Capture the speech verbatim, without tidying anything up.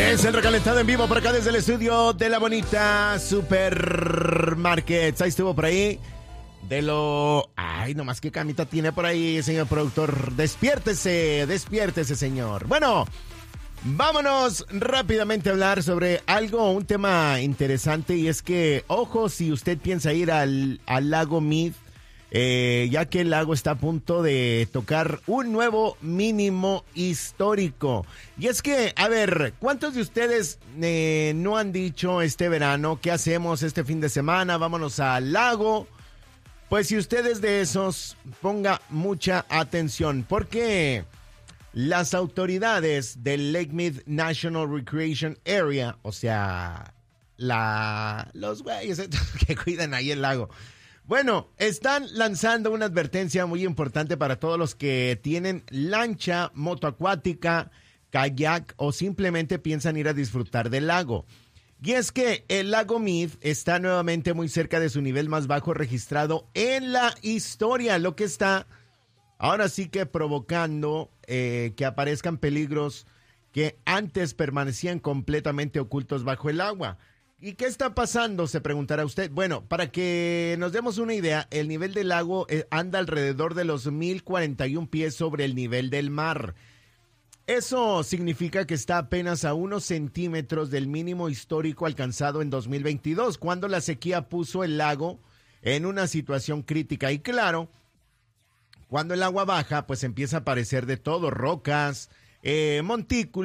Es el recalentado en vivo por acá desde el estudio de la bonita Supermarkets. Ahí estuvo por ahí. De lo... Ay, nomás qué camita tiene por ahí, señor productor. Despiértese, despiértese, señor. Bueno, vámonos rápidamente a hablar sobre algo, un tema interesante. Y es que, ojo, si usted piensa ir al, al lago Mead, eh, ya que el lago está a punto de tocar un nuevo mínimo histórico. Y es que, a ver, ¿cuántos de ustedes eh, no han dicho este verano qué hacemos este fin de semana? Vámonos al lago. Pues si ustedes de esos, ponga mucha atención, porque las autoridades del Lake Mead National Recreation Area, o sea, la, los güeyes que cuidan ahí el lago, bueno, están lanzando una advertencia muy importante para todos los que tienen lancha, moto acuática, kayak o simplemente piensan ir a disfrutar del lago. Y es que el lago Mead está nuevamente muy cerca de su nivel más bajo registrado en la historia, lo que está ahora sí que provocando eh, que aparezcan peligros que antes permanecían completamente ocultos bajo el agua. ¿Y qué está pasando? Se preguntará usted. Bueno, para que nos demos una idea, el nivel del lago eh, anda alrededor de los mil cuarenta y un pies sobre el nivel del mar. Eso significa que está apenas a unos centímetros del mínimo histórico alcanzado en dos mil veintidós, cuando la sequía puso el lago en una situación crítica. Y claro, cuando el agua baja, pues empieza a aparecer de todo, rocas, eh, montículos.